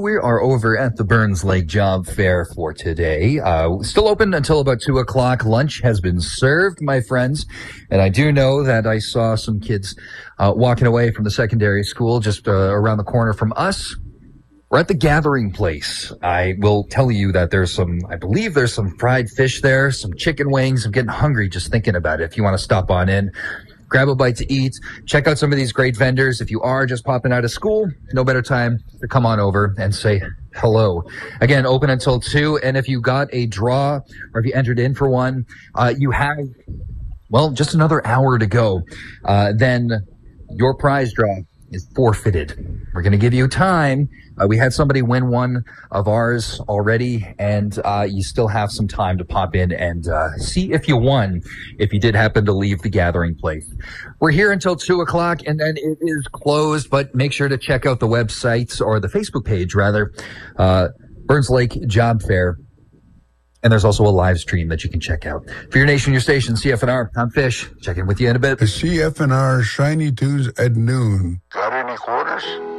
we are over at the Burns Lake Job Fair for today. Still open until about 2 o'clock. Lunch has been served, my friends. And I do know that I saw some kids walking away from the secondary school just around the corner from us. We're at the gathering place. I will tell you that I believe there's some fried fish there, some chicken wings. I'm getting hungry just thinking about it. If you want to stop on in, grab a bite to eat, check out some of these great vendors. If you are just popping out of school, no better time to come on over and say hello. Again, open until 2. And if you got a draw or if you entered in for one, you have, just another hour to go. Then your prize draw is forfeited. We're going to give you time. We had somebody win one of ours already, and you still have some time to pop in and see if you won, if you did happen to leave the gathering place. We're here until 2 o'clock, and then it is closed, but make sure to check out the website, or the Facebook page, rather, Burns Lake Job Fair. And there's also a live stream that you can check out. For your nation, your station, CFNR, I'm Fish. Check in with you in a bit. The CFNR Shiny Tues at noon. Got any quarters?